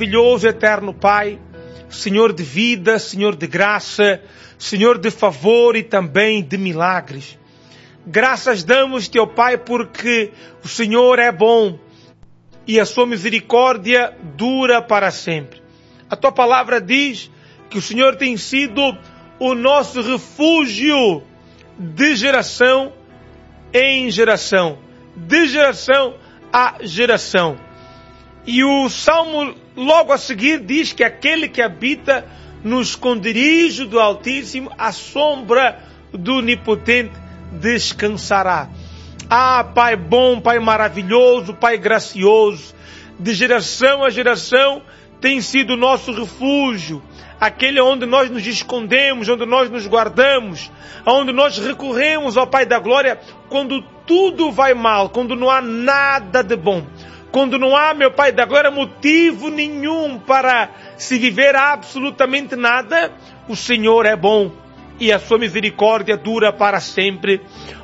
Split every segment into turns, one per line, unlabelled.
maravilhoso, eterno Pai, Senhor de vida, Senhor de graça, Senhor de favor e também de milagres. Graças damos-te, ó Pai, porque o Senhor é bom e a sua misericórdia dura para sempre. A tua palavra diz que o Senhor tem sido o nosso refúgio de geração em geração, de geração a geração. E o Salmo logo a seguir diz que aquele que habita no esconderijo do Altíssimo, à sombra do Onipotente, descansará. Ah, Pai bom, Pai maravilhoso, Pai gracioso, de geração a geração tem sido o nosso refúgio, aquele onde nós nos escondemos, onde nós nos guardamos, onde nós recorremos ao Pai da Glória quando tudo vai mal, quando não há nada de bom. Quando não há, meu Pai da Glória, motivo nenhum para se viver absolutamente nada, o Senhor é bom e a sua misericórdia dura para sempre.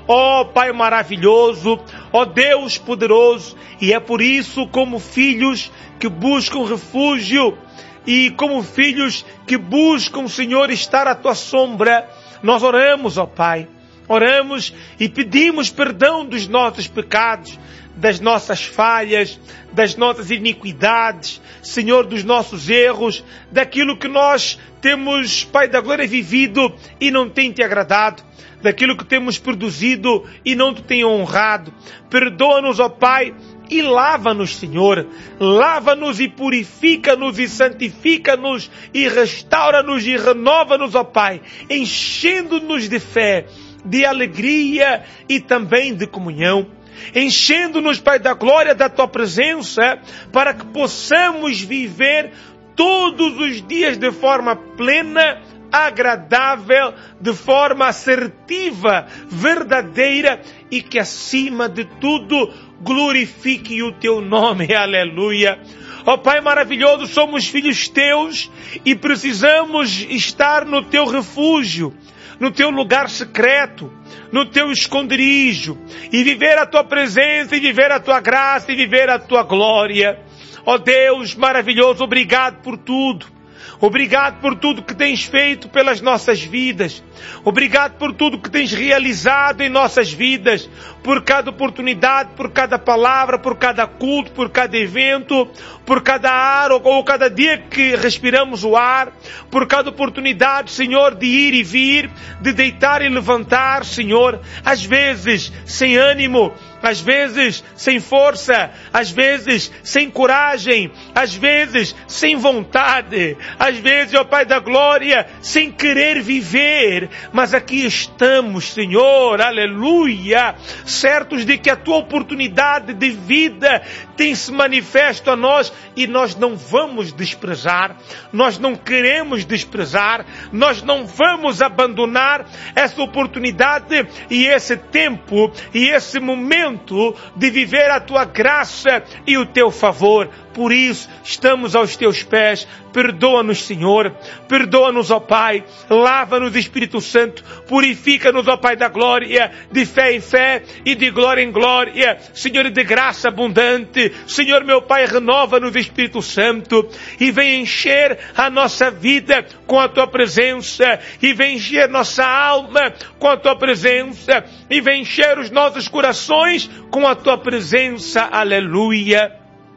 Ó Pai maravilhoso, ó Deus poderoso, e é por isso, como filhos que buscam refúgio e como filhos que buscam, Senhor, estar à tua sombra, nós oramos, ó Pai, oramos e pedimos perdão dos nossos pecados, das nossas falhas, das nossas iniquidades, Senhor, dos nossos erros, daquilo que nós temos, Pai da Glória, vivido e não tem te agradado, daquilo que temos produzido e não te tem honrado. Perdoa-nos, ó Pai, e lava-nos, Senhor. Lava-nos e purifica-nos e santifica-nos e restaura-nos e renova-nos, ó Pai, enchendo-nos de fé, de alegria e também de comunhão. Enchendo-nos, Pai da Glória, da Tua presença, para que possamos viver todos os dias de forma plena, agradável, de forma assertiva, verdadeira e que acima de tudo glorifique o Teu nome. Aleluia. Ó Pai maravilhoso, somos filhos Teus e precisamos estar no Teu refúgio, no Teu lugar secreto, no Teu esconderijo, e viver a Tua presença, e viver a Tua graça, e viver a Tua glória. Ó Deus maravilhoso, obrigado por tudo. Obrigado por tudo que tens feito pelas nossas vidas. Obrigado por tudo que tens realizado em nossas vidas. Por cada oportunidade, por cada palavra, por cada culto, por cada evento, por cada ar ou cada dia que respiramos o ar. Por cada oportunidade, Senhor, de ir e vir, de deitar e levantar, Senhor. Às vezes sem ânimo, às vezes sem força, às vezes sem coragem, às vezes sem vontade, às vezes, ó Pai da Glória, sem querer viver, mas aqui estamos, Senhor, aleluia, certos de que a Tua oportunidade de vida tem se manifesto a nós e nós não vamos desprezar, nós não queremos desprezar, nós não vamos abandonar essa oportunidade e esse tempo e esse momento de viver a Tua graça e o Teu favor. Por isso, estamos aos Teus pés. Perdoa-nos, Senhor. Perdoa-nos, ó Pai. Lava-nos, Espírito Santo. Purifica-nos, ó Pai da Glória, de fé em fé e de glória em glória. Senhor, de graça abundante. Senhor, meu Pai, renova-nos, Espírito Santo. E vem encher a nossa vida com a Tua presença. E vem encher nossa alma com a Tua presença. E vem encher os nossos corações com a Tua presença. Aleluia.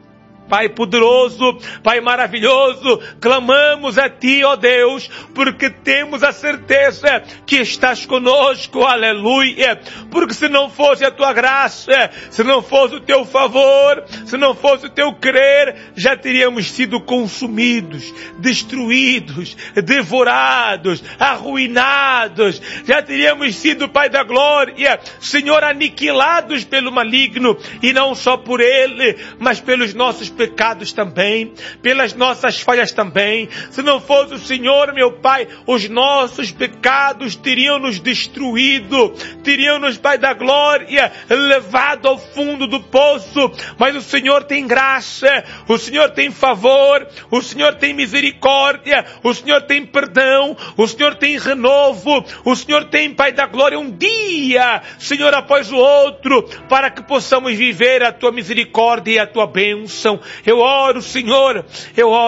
Pai poderoso, Pai maravilhoso, clamamos a Ti, ó Deus, porque temos a certeza que estás conosco, aleluia, porque se não fosse a Tua graça, se não fosse o Teu favor, se não fosse o Teu querer, já teríamos sido consumidos, destruídos, devorados, arruinados, já teríamos sido, Pai da Glória, Senhor, aniquilados pelo maligno, e não só por ele, mas pelos nossos pecados também, pelas nossas falhas também. Se não fosse o Senhor, meu Pai, os nossos pecados teriam nos destruído, teriam nos, Pai da Glória, levado ao fundo do poço. Mas o Senhor tem graça, o Senhor tem favor, o Senhor tem misericórdia, o Senhor tem perdão, o Senhor tem renovo, o Senhor tem, Pai da Glória, um dia, Senhor, após o outro, para que possamos viver a Tua misericórdia e a Tua bênção. Eu oro, Senhor, eu oro